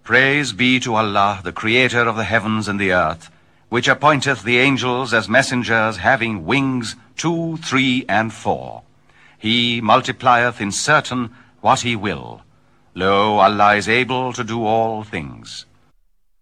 Praise be to Allah, the Creator of the heavens and the earth, which appointeth the angels as messengers having wings 2, 3, and 4. He multiplieth in certain what he will. Lo, Allah is able to do all things.